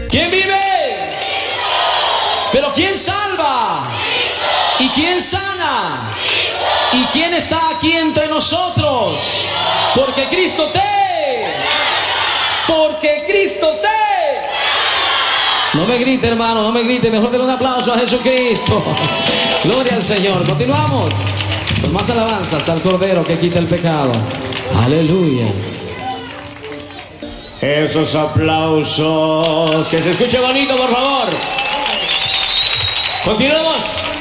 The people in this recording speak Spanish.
¿Quién vive? Pero ¿quién salva? ¿Y quién sana? ¿Y quién está aquí entre nosotros? Porque Cristo No me grite, hermano, no me grite. Mejor denle un aplauso a Jesucristo. Gloria al Señor. Continuamos con más alabanzas al Cordero que quita el pecado. Aleluya. Esos aplausos. Que se escuche bonito, por favor. Continuamos.